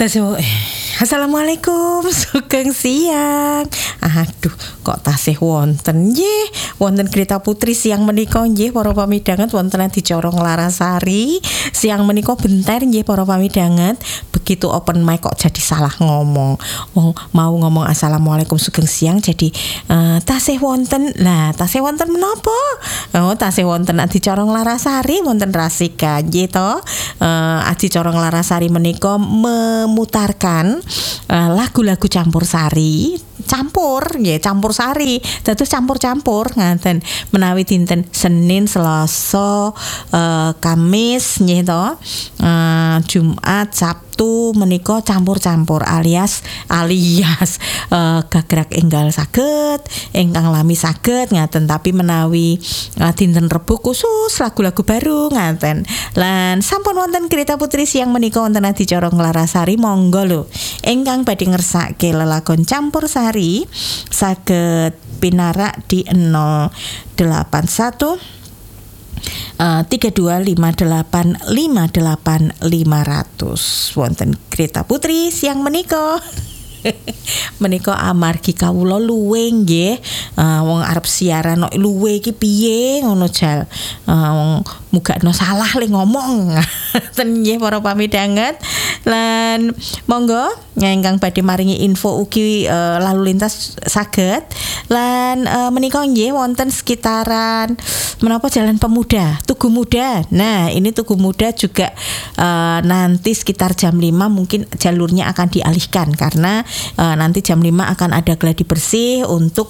Assalamualaikum, sugeng siang. Aduh, kok tasih wonten nggih, wonten Greta Putri siang menika nggih para pamidanget wonten adicara Larasari. Siang menika benter nggih para pamidanget. Begitu open mic kok jadi salah ngomong. Wong mau ngomong assalamualaikum sugeng siang jadi tasih wonten. Lah, tasih wonten menapa? Oh, tasih wonten adicara Larasari wonten Rasika nggih to. Adicara Larasari menika memutarkan lagu-lagu campursari, campur sari, dados campur-campur ngaten menawi dinten Senin, Selasa, Kamis nggih to, Jumat, Sabtu menika campur-campur alias gagrak enggal saged, ingkang lami saged ngaten, tapi menawi dinten Rebo khusus lagu-lagu baru ngaten. Lan sampun wonten Greta Putri siang menika wonten adicara Larasari, monggo lho ingkang badhe ngersake lelagon campursari saged pinarak di 081 325858 wonten Greta Putri siang menika. Menika amargi kawula luwe nggih, wong arep siaran kok luwe iki piye ngono jal, wong mugakno salah le ngomong. Ten nggih para pamidanget. Lan monggo ingkang badhe maringi info ugi lalu lintas saged. Lan menika nggih wonten sekitaran menapa Jalan Pemuda, Tugu Muda. Nah, ini Tugu Muda juga nanti sekitar jam 5 mungkin jalurnya akan dialihkan karena nanti jam 5 akan ada gladi bersih untuk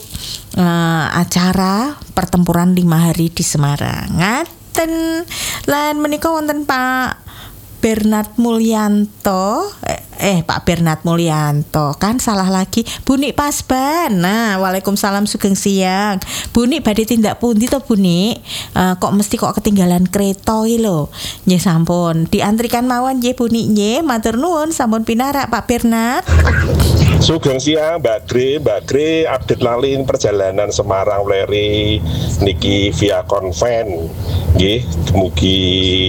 acara pertempuran 5 hari di Semarang. Ngaten. Lan menika wonten Pak Bernard Mulyanto, Pak Bernard Mulyanto, kan salah lagi, Bunik Pasban. Nah, waalaikumsalam sugeng siang. Bunik badhe tindak pundi to Bunik? Kok mesti kok ketinggalan kereta iki lho. Nggih sampun, diantrikan mawon nggih Bunik nggih, matur nuwun sampun pinarak Pak Bernard. Sugeng siang Mbak Gre update lalin perjalanan Semarang Weleri niki via konven nggih, mugi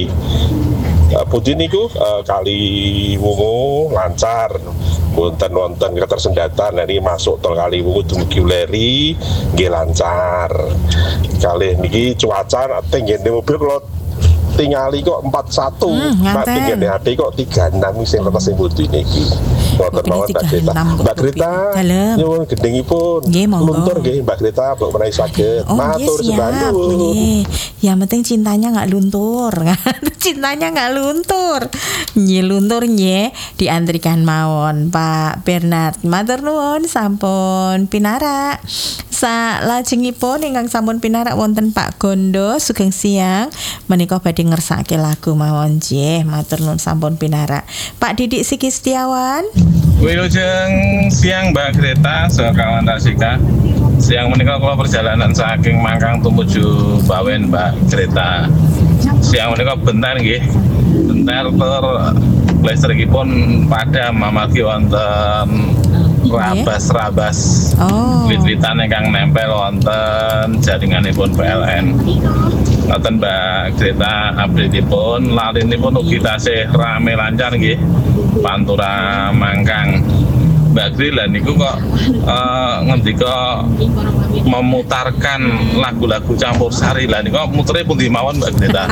pundi niku Kali Wungu lancar, wonten ketersendatan ini masuk tol Kali Wungu dumugi Weleri nggih lancar. Kalih niki cuaca tenggene mobil kula tingali kok 41, Mbak tinggene ati kok 36 sing leres sing butuh niki. Wonten mawon Mbak Greta, nyuwun gendhengipun luntur nggih Mbak Greta, mbok menawi saged. Matur sembahun. Yang penting cintanya enggak luntur. Cintanya enggak luntur. Nggih luntur nggih diantrikan mawon Pak Bernard. Matur nuwun sampun pinarak. Salajengipun ingkang sampun pinarak wonten Pak Gondo sugeng siang menika badhe ngersake lagu mawon nggih. Matur nuwun sampun pinarak. Pak Didik Siki Setiawan. Wilujeng siang Mbak Greta, kawan Rasika. Siang menika kula perjalanan saking Mangkang tumuju Bawen Mbak Greta. Siang menika bentar nggih. Bentar tur listrikipun padam amargi wonten rabas-rabas. Wit-witan ingkang nempel wonten jaringanipun PLN. Ngoten Mbak Greta update-ipun, lalinipun ugi tasih rame lancar nggih. Pantura Mangkang. Mbak Grila niku kok ngendika memutarkan lagu-lagu campursari lah niku mutere pundi mawon Mbak Greta.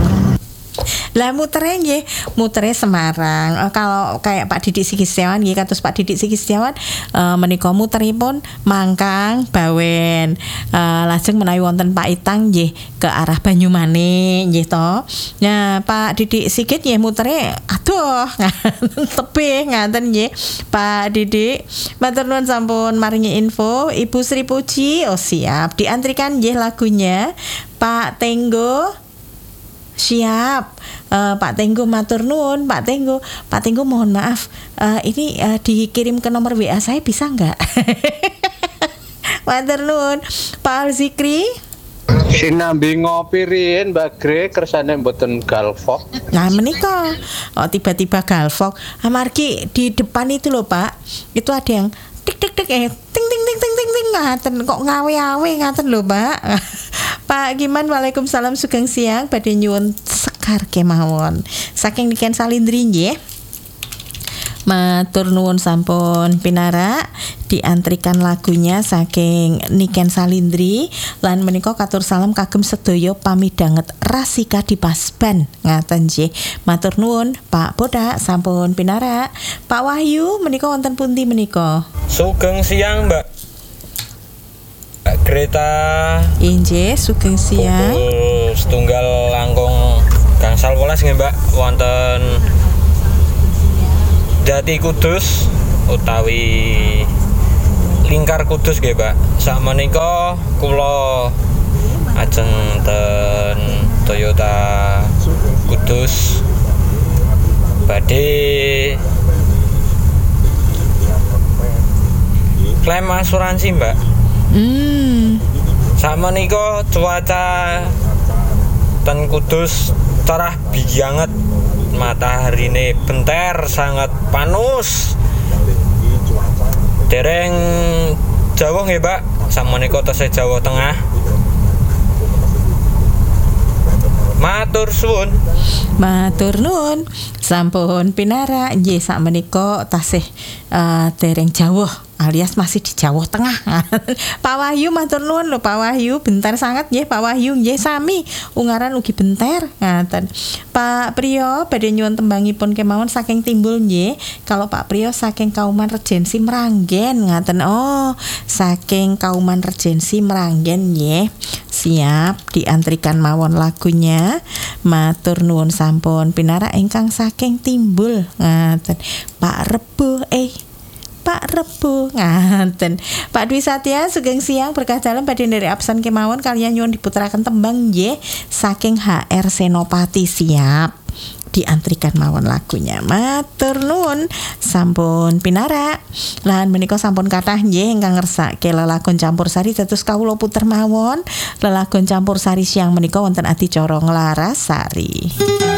Lah mutere nggih, mutere Semarang. Kalau kayak Pak Didik Siki Setiawan nggih, kados Pak Didik Siki Setiawan menika muteripun Mangkang, Bawen. Lajeng menawi wonten Pak Itang nggih ke arah Banyumane nggih to. Nah, Pak Didik Sikit nggih mutere aduh tebih ngaten nggih. Pak Didik, matur nuwun sampun maringi info. Ibu Sri Puji, oh siap diantrikan nggih lagunya. Pak Tenggo siap. Pak Tenggo matur nuwun. Pak Tenggo mohon maaf, ini dikirim ke nomor WA saya bisa enggak? Matur nuwun. Pak Alzikri sinambi ngopi riyen Mbak Gre kersane mboten galvok. Nah menika tiba-tiba galvok amargi di depan itu loh Pak, itu ada yang tik tik tik ting ting ting ting ting ngaten kok ngawe-awe ngaten lho Pak. Pak Giman, waalaikumsalam sugeng siang, badhe nyuwun sekar kemawon saking Niken Salindri nggih. Matur nuwun sampun pinarak diantrikan lagunya saking Niken Salindri lan menika katur salam kagem sedaya pamidanget Rasika di Pasban ngaten nggih. Matur nuwun Pak Bodak sampun pinarak. Pak Wahyu menika wonten pundi menika? Sugeng siang Mbak Greta. Inggih sugeng siang. Pukul setunggal langkung gangsal welas nggih Mbak wonten Jati Kudus utawi Lingkar Kudus nggih Mbak. Sakmenika kula ajeng ten Toyota Kudus badhe klaim asuransi Mbak. Sakmenika cuaca ten Kudus cerah banget, mataharine benter sangat panas. Dereng jauh nggih Mbak, sakmenika tesih Jawa Tengah. Matur suwun. Matur nuwun. Sampun pinarak nggih sakmenika tasih dereng jawah alias masih di Jawa Tengah. Pak Wahyu matur nuwun lho Pak Wahyu, bentar sangat nggih Pak Wahyu nggih sami ungaran ugi benter ngaten. Pak Priyo badhe nyuwun tembangipun kemawon saking Timbul nggih. Kalau Pak Priyo saking Kauman Regensi Meranggen ngaten. Oh, saking Kauman Regensi Meranggen nggih. Siap diantrikan mawon lagunya. Matur nuwun sampun pinarak ingkang saking Timbul ngaten. Pak Rebo Pak Rebo ngaten. Pak Dwi Satya sugeng siang berkah dalem badhe nderek absen kemawon kalian nyuwun diputeraken tembang nggih saking HR Senopati. Siap diantrikan mawon lagunya. Matur nuwun sampun pinarak. Lan menika sampun kathah nggih ingkang ngersake lelagon campursari dados kawula puter mawon lelagon campursari siang menika wonten adicara Nglarasari.